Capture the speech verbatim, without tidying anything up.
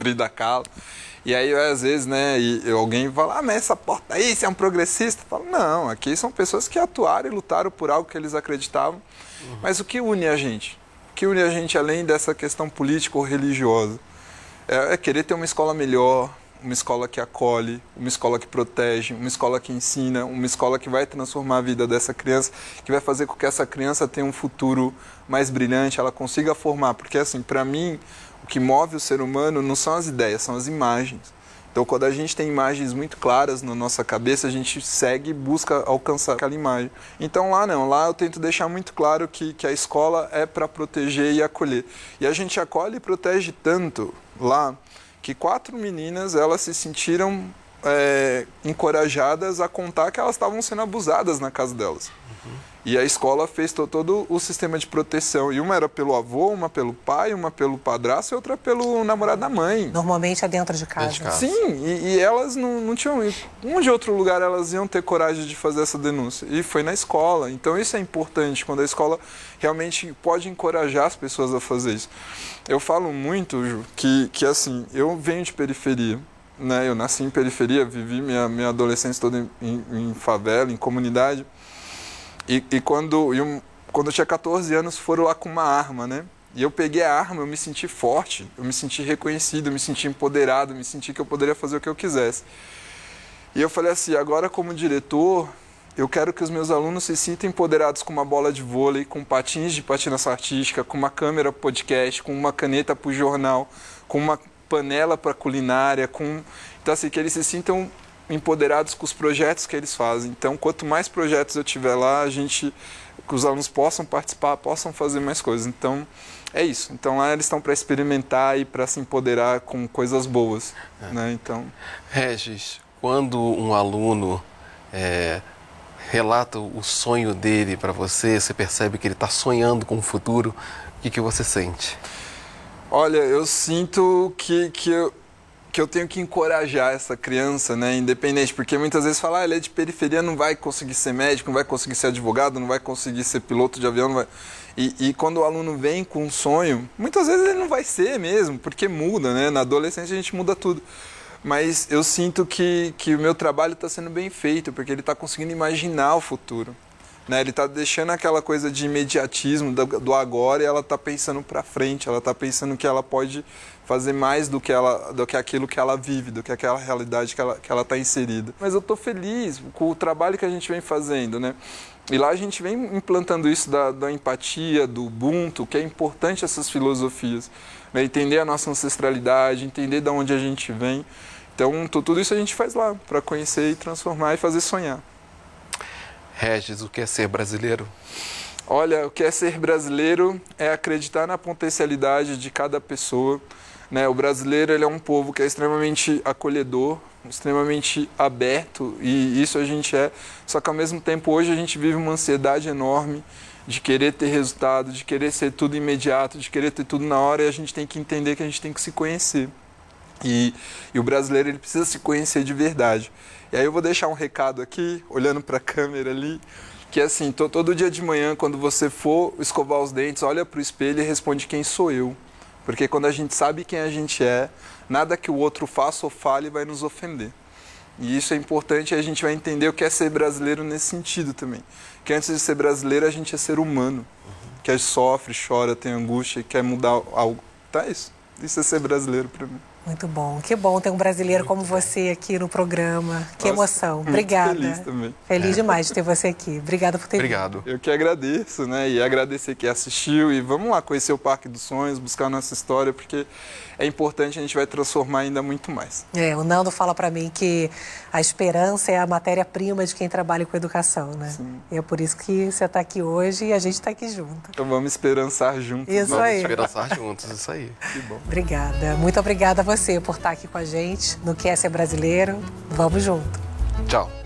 Frida Kahlo. E aí, às vezes, né, e alguém fala, ah, mas essa porta aí, você é um progressista? Eu falo, não, aqui são pessoas que atuaram e lutaram por algo que eles acreditavam. Uhum. Mas o que une a gente? O que une a gente, além dessa questão política ou religiosa? É, é querer ter uma escola melhor, uma escola que acolhe, uma escola que protege, uma escola que ensina, uma escola que vai transformar a vida dessa criança, que vai fazer com que essa criança tenha um futuro mais brilhante, ela consiga formar. Porque, assim, para mim, o que move o ser humano não são as ideias, são as imagens. Então, quando a gente tem imagens muito claras na nossa cabeça, a gente segue e busca alcançar aquela imagem. Então, lá não. Lá eu tento deixar muito claro que, que a escola é para proteger e acolher. E a gente acolhe e protege tanto lá que quatro meninas, elas se sentiram é, encorajadas a contar que elas estavam sendo abusadas na casa delas. Uhum. E a escola fez to, todo o sistema de proteção. E uma era pelo avô, uma pelo pai, uma pelo padrasto e outra pelo namorado da mãe. Normalmente é dentro de casa. Dentro de casa. Sim, e, e elas não, não tinham... Onde outro lugar elas iam ter coragem de fazer essa denúncia? E foi na escola. Então isso é importante, quando a escola realmente pode encorajar as pessoas a fazer isso. Eu falo muito, Ju, que, que assim, eu venho de periferia. Né? Eu nasci em periferia, vivi minha, minha adolescência toda em, em, em favela, em comunidade. E, e quando, eu, quando eu tinha quatorze anos, foram lá com uma arma, né? E eu peguei a arma, eu me senti forte, eu me senti reconhecido, eu me senti empoderado, eu me senti que eu poderia fazer o que eu quisesse. E eu falei assim, agora como diretor, eu quero que os meus alunos se sintam empoderados com uma bola de vôlei, com patins de patinação artística, com uma câmera podcast, com uma caneta para o jornal, com uma panela para culinária, com... Então, assim, que eles se sintam empoderados com os projetos que eles fazem. Então, quanto mais projetos eu tiver lá, a gente, que os alunos possam participar, possam fazer mais coisas. Então, é isso. Então, lá eles estão para experimentar e para se empoderar com coisas boas. É. Né? Então... Regis, quando um aluno é, relata o sonho dele para você, você percebe que ele está sonhando com o futuro, o que, que você sente? Olha, eu sinto que, que eu... que eu tenho que encorajar essa criança, né, independente, porque muitas vezes falar, ah, ele é de periferia, não vai conseguir ser médico, não vai conseguir ser advogado, não vai conseguir ser piloto de avião, não vai... E, e quando o aluno vem com um sonho, muitas vezes ele não vai ser mesmo, porque muda, né, na adolescência a gente muda tudo. Mas eu sinto que, que o meu trabalho está sendo bem feito, porque ele está conseguindo imaginar o futuro. Né? Ele está deixando aquela coisa de imediatismo do, do agora e ela está pensando para frente, ela está pensando que ela pode fazer mais do que, ela, do que aquilo que ela vive, do que aquela realidade que ela que ela está inserida. Mas eu estou feliz com o trabalho que a gente vem fazendo, né? E lá a gente vem implantando isso da, da empatia, do Ubuntu, que é importante essas filosofias. Né? Entender a nossa ancestralidade, entender de onde a gente vem. Então, tudo isso a gente faz lá, para conhecer e transformar e fazer sonhar. Regis, o que é ser brasileiro? Olha, o que é ser brasileiro é acreditar na potencialidade de cada pessoa. Né? O brasileiro ele é um povo que é extremamente acolhedor, extremamente aberto, e isso a gente é. Só que ao mesmo tempo hoje a gente vive uma ansiedade enorme de querer ter resultado, de querer ser tudo imediato, de querer ter tudo na hora, e a gente tem que entender que a gente tem que se conhecer. E, e o brasileiro ele precisa se conhecer de verdade. E aí eu vou deixar um recado aqui, olhando para a câmera ali, que é assim, to, todo dia de manhã, quando você for escovar os dentes, olha para o espelho e responde quem sou eu. Porque quando a gente sabe quem a gente é, nada que o outro faça ou fale vai nos ofender. E isso é importante, e a gente vai entender o que é ser brasileiro nesse sentido também. Que antes de ser brasileiro, a gente é ser humano. Uhum. Que sofre, chora, tem angústia, quer mudar algo. Tá, isso. Isso é ser brasileiro para mim. Muito bom. Que bom ter um brasileiro como você aqui no programa. Que Nossa, emoção. muito Obrigada. Feliz também. Feliz é. demais de ter você aqui. Obrigada por ter Obrigado. vindo. Eu que agradeço, né? E agradecer quem assistiu. E vamos lá conhecer o Parque dos Sonhos, buscar a nossa história, porque é importante, a gente vai transformar ainda muito mais. É, o Nando fala para mim que a esperança é a matéria-prima de quem trabalha com educação, né? Sim. E é por isso que você está aqui hoje e a gente está aqui junto. Então vamos esperançar juntos. Isso vamos aí. esperançar juntos, isso aí. Que bom. Obrigada. Muito obrigada a você por estar aqui com a gente no Que é Ser Brasileiro. Vamos junto. Tchau.